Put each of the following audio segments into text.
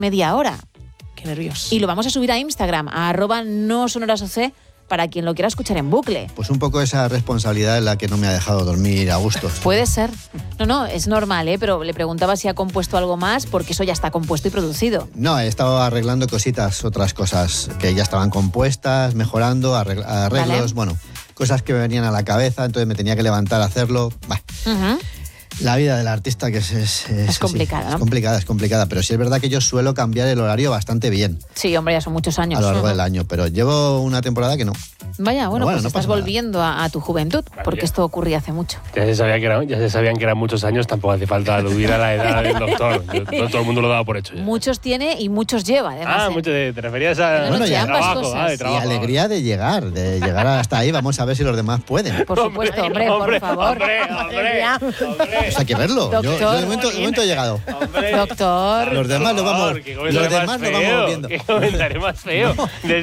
media hora. Qué nervios. Y lo vamos a subir a Instagram, a @nosonorasoc, para quien lo quiera escuchar en bucle. Pues un poco esa responsabilidad es la que no me ha dejado dormir a gusto. Puede ser. No, es normal, pero le preguntaba si ha compuesto algo más, porque eso ya está compuesto y producido. No, he estado arreglando otras cosas que ya estaban compuestas, mejorando, arreglos, Vale. bueno, cosas que me venían a la cabeza, entonces me tenía que levantar a hacerlo. Bah. Ujú. La vida del artista que es complicada, así. ¿no? Es complicada, pero sí es verdad que yo suelo cambiar el horario bastante bien Sí, hombre, ya son muchos años. a lo largo del año, pero llevo una temporada que no. Vaya, bueno, pues no estás pasa nada. volviendo a tu juventud, porque esto ocurría hace mucho. Ya se sabían que eran muchos años, tampoco hace falta aludir a la edad del doctor. Todo el mundo lo daba por hecho ya. Muchos tiene y muchos lleva, además. Te referías a Bueno, ya ambas trabajo, cosas. de Y trabajo. alegría de llegar hasta ahí. Vamos a ver si los demás pueden. Por supuesto, hombre, por favor. Hombre. Pues hay que verlo. Yo de momento he llegado. Doctor. Los demás lo vamos viendo. Qué comentario más feo.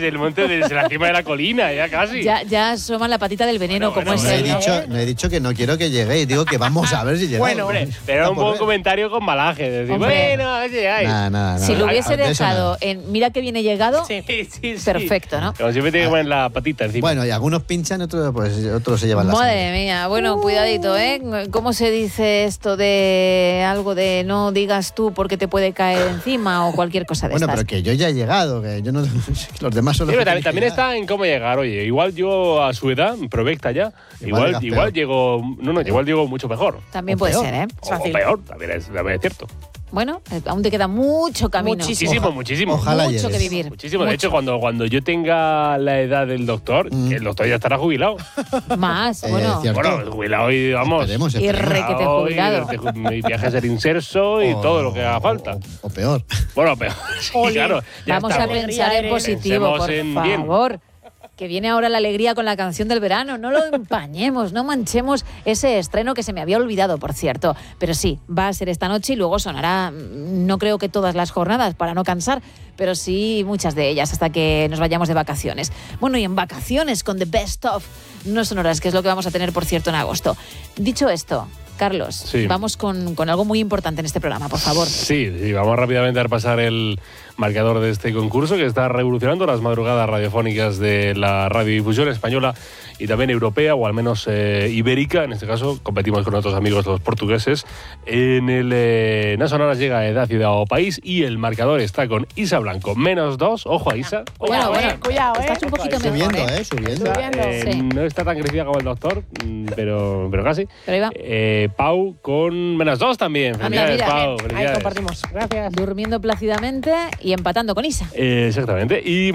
Desde la cima de la colina, ya casi. Ya asoman la patita del veneno, Bueno, como No es he, él. no he dicho que no quiero que lleguéis, digo que vamos a ver si llegamos. Bueno, hombre, pero era un buen comentario con malaje. Decir, Hombre. bueno, a ver si llegáis. Nada. Si lo hubiese De eso dejado nada. en mira que viene llegado, Sí. perfecto, ¿no? Como siempre tiene que poner la patita encima. Bueno, y algunos pinchan, otros se llevan la Madre sangre. mía, bueno, cuidadito, ¿eh? ¿Cómo se dice esto de algo de no digas tú porque te puede caer encima o cualquier cosa de Bueno, estas? pero que yo ya he llegado, que yo no, los demás son Sí, los pero que también tienen que está en cómo llegar. Oye, igual yo a su edad, provecta ya, Igual igual llegas llego. Igual llego mucho mejor. También o puede peor. ser, ¿eh? O peor, también es cierto. Bueno, aún te queda mucho camino. Muchísimo. Ojalá Mucho llegues. que vivir. Muchísimo. De Mucho. hecho, cuando yo tenga la edad del doctor, el doctor ya estará jubilado. Más, bueno. cierto. Bueno, jubilado y vamos. Esperemos. Y requete jubilado. Mi viaje a ser inserso y todo lo que haga falta. O peor. Bueno, pero sí, claro. ya Vamos a estamos. pensar en positivo, Pensemos por en bien. favor. Que viene ahora la alegría con la canción del verano. No lo empañemos, no manchemos ese estreno que se me había olvidado, por cierto. Pero sí, va a ser esta noche y luego sonará, no creo que todas las jornadas para no cansar, pero sí muchas de ellas hasta que nos vayamos de vacaciones. Bueno, y en vacaciones con The Best Of No Sonoras, que es lo que vamos a tener, por cierto, en agosto. Dicho esto, Carlos, Sí. vamos con algo muy importante en este programa, por favor. Sí, vamos rápidamente a repasar el marcador de este concurso que está revolucionando las madrugadas radiofónicas de la radiodifusión española y también europea, o al menos ibérica. En este caso, competimos con otros amigos los portugueses. En el No Sonoras llega Edad, Ciudad o País y el marcador está con Isa Blanco, -2. Ojo a Isa. Bueno, cuidado, estás un poquito mejor, Subiendo, ¿eh? subiendo. Sí. No está tan crecida como el doctor, pero casi. Pero ahí va. Pau con -2 también. Anda, Felicidades, mira. Pau. Ahí Felicidades. compartimos. Gracias. Durmiendo plácidamente y empatando con Isa. Exactamente. Y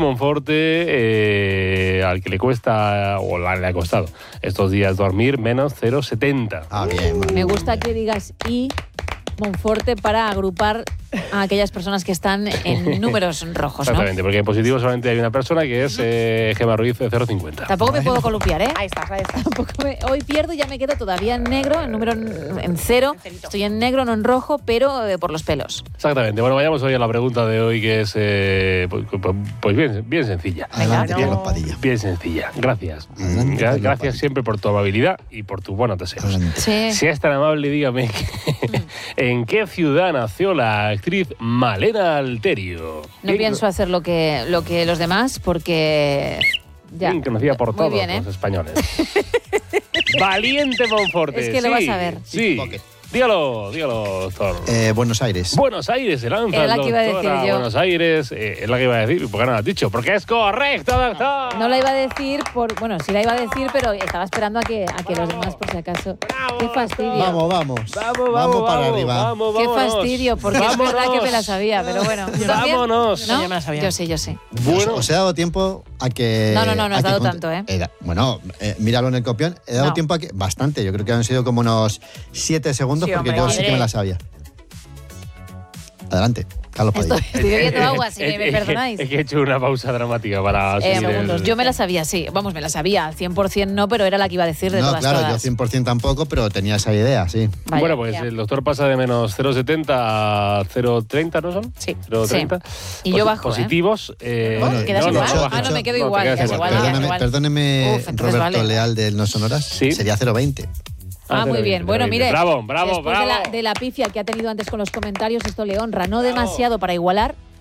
Monforte, al que le cuesta, o le ha costado estos días dormir, -0,70. Ah, bien. Me gusta que digas y Monforte para agrupar a aquellas personas que están en números rojos, ¿no? Exactamente, porque en positivo solamente hay una persona que es Gemma Ruiz, 0,50. Tampoco me puedo columpiar, ¿eh? Ahí estás. Hoy pierdo y ya me quedo todavía en negro, en número en cero. Estoy en negro, no en rojo, pero por los pelos. Exactamente. Bueno, vayamos hoy a la pregunta de hoy, que es pues bien sencilla. Adelante, Venga, Carlos no. Padilla. Bien sencilla. Gracias. Adelante, Carlos Gracias Padilla. siempre por tu amabilidad y por tus buenos deseos. Adelante. Sí. Si es tan amable, dígame ¿en qué ciudad nació la actriz Malena Alterio? No pienso hacer lo que los demás porque ya. Bien conocida por Muy todos bien, ¿eh? los españoles. Valiente Monforte. Es que lo sí, vas a ver. Sí. Pocket. Dígalo, doctor. Buenos Aires. Buenos Aires se lanza Era la el que iba a doctor decir yo. Buenos Aires. Es la que iba a decir. ¿Por qué no lo has dicho? Porque es correcto, doctor. No la iba a decir bueno, sí la iba a decir, pero estaba esperando a que los demás, por si acaso. Qué fastidio. Vamos para arriba. Vamos, Qué vámonos. fastidio, porque es verdad que me la sabía, pero bueno. ¿Tú también? Vámonos. ¿No? Yo me la sabía. Yo sí. Bueno, Os he dado tiempo a que... No has a que dado cont- tanto, ¿eh? Bueno, míralo en el copión. He dado No. tiempo a que... Bastante. Yo creo que han sido como unos 7 segundos Sí, porque hombre, yo sí que madre. me la sabía. Adelante, Carlos Padilla. Estoy bebiendo agua, si me perdonáis. Es que he hecho una pausa dramática para subir Segundos. el- Yo me la sabía, sí. Vamos, me la sabía. Al 100% no, pero era la que iba a decir de No, todas. claro, todas. yo 100% tampoco, pero tenía esa idea, sí. Vaya. Bueno, pues el doctor pasa de -0,70 a 0,30, ¿no son? Sí. 0,30. Sí. Y yo bajo, Positivos. Bueno, ¿Quedas igual? no, me quedo No, te igual. quedas quedas igual. igual. Perdóneme, Uf, entonces Roberto vale. Leal del No Sonoras. Sí. Sería 0,20. Muy bien. Bueno, mire. Bravo. Después de la pifia que ha tenido antes con los comentarios, esto le honra. No demasiado para igualar,